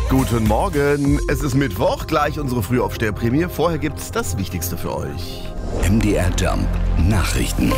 Guten Morgen, es ist Mittwoch, gleich unsere Frühaufsteherprämie. Vorher gibt's das Wichtigste für euch. MDR Jump Nachrichten.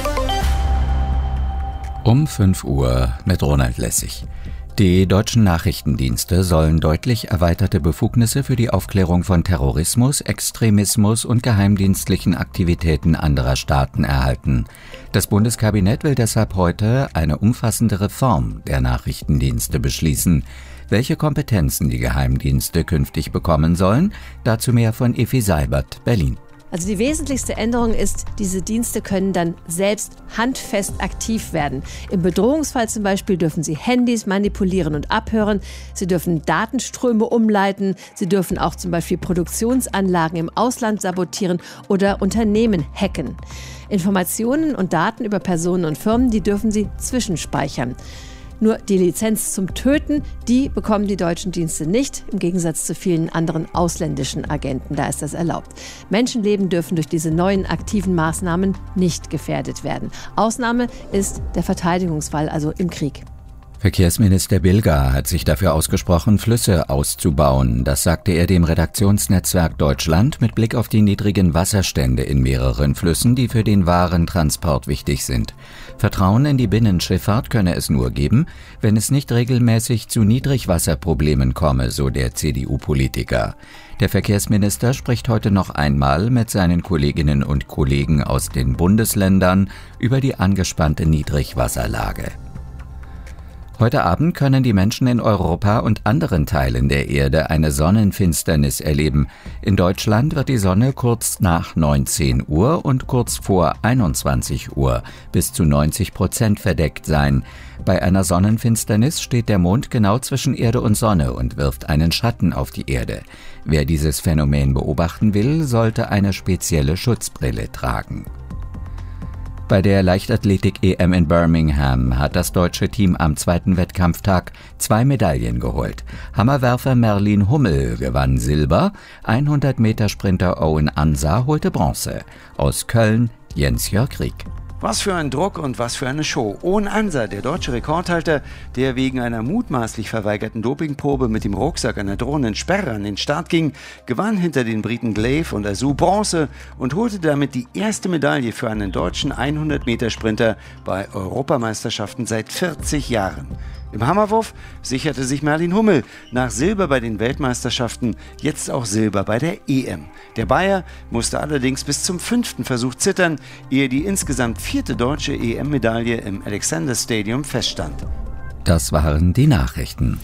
Um 5 Uhr mit Ronald Lessig. Die deutschen Nachrichtendienste sollen deutlich erweiterte Befugnisse für die Aufklärung von Terrorismus, Extremismus und geheimdienstlichen Aktivitäten anderer Staaten erhalten. Das Bundeskabinett will deshalb heute eine umfassende Reform der Nachrichtendienste beschließen. Welche Kompetenzen die Geheimdienste künftig bekommen sollen, dazu mehr von Effi Seibert, Berlin. Also die wesentlichste Änderung ist, diese Dienste können dann selbst handfest aktiv werden. Im Bedrohungsfall zum Beispiel dürfen sie Handys manipulieren und abhören. Sie dürfen Datenströme umleiten. Sie dürfen auch zum Beispiel Produktionsanlagen im Ausland sabotieren oder Unternehmen hacken. Informationen und Daten über Personen und Firmen, die dürfen sie zwischenspeichern. Nur die Lizenz zum Töten, die bekommen die deutschen Dienste nicht, im Gegensatz zu vielen anderen ausländischen Agenten. Da ist das erlaubt. Menschenleben dürfen durch diese neuen aktiven Maßnahmen nicht gefährdet werden. Ausnahme ist der Verteidigungsfall, also im Krieg. Verkehrsminister Bilger hat sich dafür ausgesprochen, Flüsse auszubauen. Das sagte er dem Redaktionsnetzwerk Deutschland mit Blick auf die niedrigen Wasserstände in mehreren Flüssen, die für den Warentransport wichtig sind. Vertrauen in die Binnenschifffahrt könne es nur geben, wenn es nicht regelmäßig zu Niedrigwasserproblemen komme, so der CDU-Politiker. Der Verkehrsminister spricht heute noch einmal mit seinen Kolleginnen und Kollegen aus den Bundesländern über die angespannte Niedrigwasserlage. Heute Abend können die Menschen in Europa und anderen Teilen der Erde eine Sonnenfinsternis erleben. In Deutschland wird die Sonne kurz nach 19 Uhr und kurz vor 21 Uhr bis zu 90% verdeckt sein. Bei einer Sonnenfinsternis steht der Mond genau zwischen Erde und Sonne und wirft einen Schatten auf die Erde. Wer dieses Phänomen beobachten will, sollte eine spezielle Schutzbrille tragen. Bei der Leichtathletik-EM in Birmingham hat das deutsche Team am zweiten Wettkampftag 2 Medaillen geholt. Hammerwerfer Merlin Hummel gewann Silber, 100-Meter-Sprinter Owen Ansa holte Bronze. Aus Köln Jens-Jörg Rieck. Was für ein Druck und was für eine Show. Owen Ansa, der deutsche Rekordhalter, der wegen einer mutmaßlich verweigerten Dopingprobe mit dem Rucksack einer drohenden Sperre an den Start ging, gewann hinter den Briten Glaive und Azu Bronze und holte damit die erste Medaille für einen deutschen 100-Meter-Sprinter bei Europameisterschaften seit 40 Jahren. Im Hammerwurf sicherte sich Merlin Hummel nach Silber bei den Weltmeisterschaften jetzt auch Silber bei der EM. Der Bayer musste allerdings bis zum 5. Versuch zittern, ehe die insgesamt 4. deutsche EM-Medaille im Alexander Stadium feststand. Das waren die Nachrichten.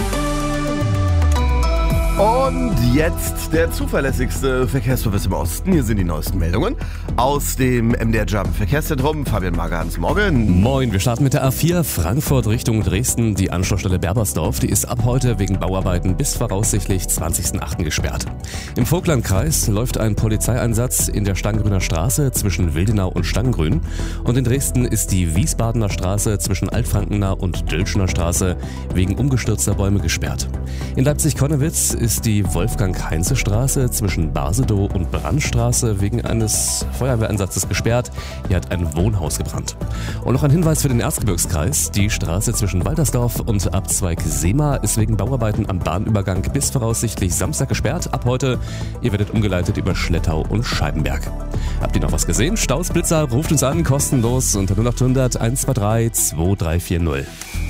Und jetzt der zuverlässigste Verkehrsservice im Osten. Hier sind die neuesten Meldungen aus dem MDR Jump Verkehrszentrum. Fabian Magerhans, morgen. Moin, wir starten mit der A4 Frankfurt Richtung Dresden. Die Anschlussstelle Berbersdorf, die ist ab heute wegen Bauarbeiten bis voraussichtlich 20.08. gesperrt. Im Vogtlandkreis läuft ein Polizeieinsatz in der Stangengrüner Straße zwischen Wildenau und Stangengrün. Und in Dresden ist die Wiesbadener Straße zwischen Altfrankener und Dölschener Straße wegen umgestürzter Bäume gesperrt. In Leipzig-Konnewitz ist die Wolfgang-Heinze-Straße zwischen Basedow und Brandstraße wegen eines Feuerwehreinsatzes gesperrt. Hier hat ein Wohnhaus gebrannt. Und noch ein Hinweis für den Erzgebirgskreis. Die Straße zwischen Waltersdorf und Abzweig Sehma ist wegen Bauarbeiten am Bahnübergang bis voraussichtlich Samstag gesperrt. Ab heute, ihr werdet umgeleitet über Schlettau und Scheibenberg. Habt ihr noch was gesehen? Staus, Blitzer, ruft uns an, kostenlos unter 0800 123 2340.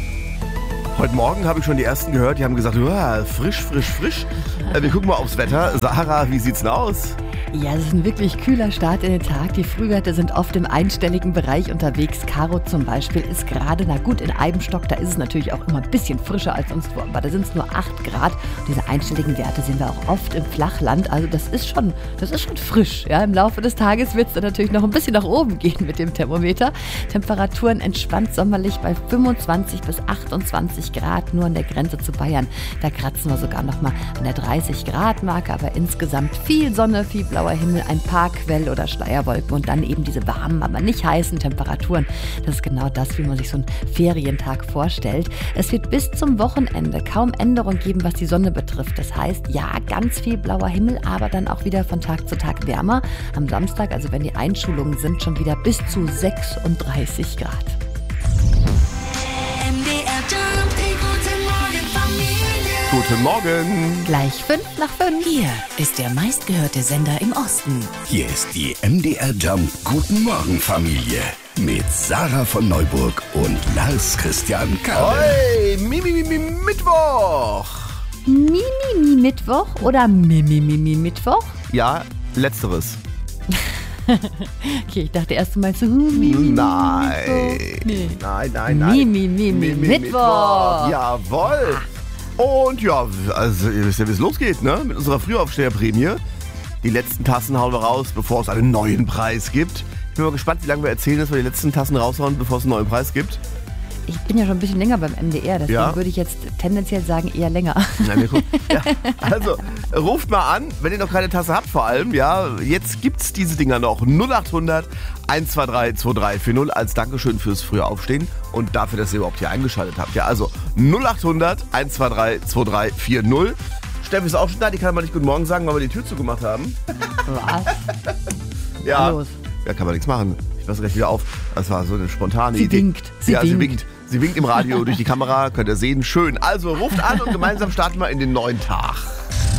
Heute Morgen habe ich schon die ersten gehört, die haben gesagt, frisch. Wir gucken mal aufs Wetter. Sarah, wie sieht's denn aus? Ja, es ist ein wirklich kühler Start in den Tag. Die Frühwerte sind oft im einstelligen Bereich unterwegs. Karo zum Beispiel ist gerade, na gut, in Eibenstock, da ist es natürlich auch immer ein bisschen frischer als sonst wo, aber da sind es nur 8 Grad. Und diese einstelligen Werte sehen wir auch oft im Flachland. Also das ist schon frisch. Ja, im Laufe des Tages wird es dann natürlich noch ein bisschen nach oben gehen mit dem Thermometer. Temperaturen entspannt sommerlich bei 25 bis 28 Grad, nur an der Grenze zu Bayern. Da kratzen wir sogar noch mal an der 30 Grad Marke, aber insgesamt viel Sonne, viel blauer Himmel, ein paar Quell- oder Schleierwolken und dann eben diese warmen, aber nicht heißen Temperaturen. Das ist genau das, wie man sich so einen Ferientag vorstellt. Es wird bis zum Wochenende kaum Änderung geben, was die Sonne betrifft. Das heißt, ja, ganz viel blauer Himmel, aber dann auch wieder von Tag zu Tag wärmer. Am Samstag, also wenn die Einschulungen sind, schon wieder bis zu 36 Grad. MDR Jump, die gute Morgen Familie. Guten Morgen. Gleich 5 nach 5. Hier ist der meistgehörte Sender im Osten. Hier ist die MDR Jump Guten Morgen Familie mit Sarah von Neuburg und Lars Christian Kabel. Hoi, Mittwoch. Mittwoch oder Mittwoch? Ja, letzteres. Okay, ich dachte erst mal so. Nein. Nee. Nein. Mittwoch. Jawohl. Und ja, also ihr wisst ja, wie es losgeht, ne? Mit unserer Frühaufsteherprämie. Die letzten Tassen hauen wir raus, bevor es einen neuen Preis gibt. Ich bin mal gespannt, wie lange wir erzählen, dass wir die letzten Tassen raushauen, bevor es einen neuen Preis gibt. Ich bin ja schon ein bisschen länger beim MDR, deswegen würde ich jetzt tendenziell sagen, eher länger. Na, wir gucken. Ja, also, ruft mal an, wenn ihr noch keine Tasse habt vor allem. Ja, jetzt gibt's diese Dinger noch. 0800 123 2340 als Dankeschön fürs frühe Aufstehen und dafür, dass ihr überhaupt hier eingeschaltet habt. Ja, also 0800 123 2340. Steffi ist auch schon da, die kann aber nicht Guten Morgen sagen, weil wir die Tür zugemacht haben. Was? Ja, Los. Ja, kann man nichts machen. Ich passe gleich wieder auf. Das war so eine spontane Sie Idee. winkt. Sie winkt. Sie winkt im Radio durch die Kamera, könnt ihr sehen. Schön. Also ruft an und gemeinsam starten wir in den neuen Tag.